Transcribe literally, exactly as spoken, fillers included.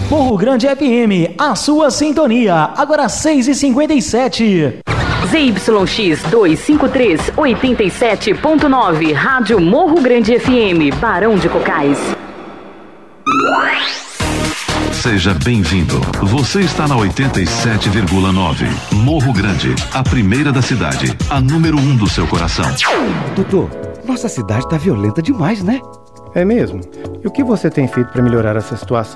Morro Grande F M, a sua sintonia, agora seis e cinquenta e sete. Z Y X duzentos e cinquenta e três, oitenta e sete ponto nove, Rádio Morro Grande F M, Barão de Cocais. Seja bem-vindo. Você está na oitenta e sete vírgula nove. Morro Grande, a primeira da cidade, a número um do seu coração. Doutor, nossa cidade está violenta demais, né? É mesmo? E o que você tem feito para melhorar essa situação?